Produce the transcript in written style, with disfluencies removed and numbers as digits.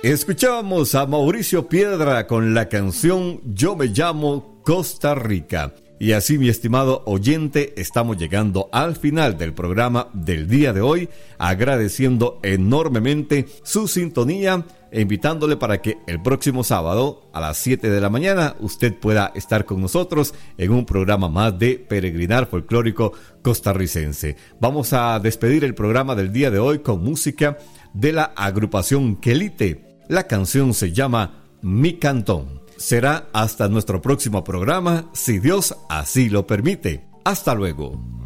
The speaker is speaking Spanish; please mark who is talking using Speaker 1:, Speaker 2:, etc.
Speaker 1: Escuchábamos a Mauricio Piedra con la canción Yo me llamo Costa Rica. Y así, mi estimado oyente, estamos llegando al final del programa del día de hoy, agradeciendo enormemente su sintonía e invitándole para que el próximo sábado a las 7 de la mañana usted pueda estar con nosotros en un programa más de Peregrinar Folclórico Costarricense. Vamos a despedir el programa del día de hoy con música de la agrupación Quelite. La canción se llama Mi Cantón. Será hasta nuestro próximo programa, si Dios así lo permite. Hasta luego.